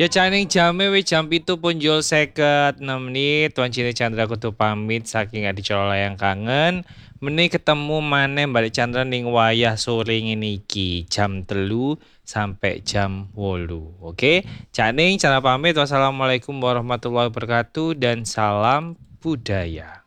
Ya caning jame wis jam 7 punjul 56 menit. Tuan Cine Chandra kudu pamit saking adicara layang kangen. Meni ketemu maneh balik Chandra ning wayah sore ngene iki jam 3 sampai jam 8. Oke. Caning cara pamit. Wassalamualaikum warahmatullahi wabarakatuh dan salam budaya.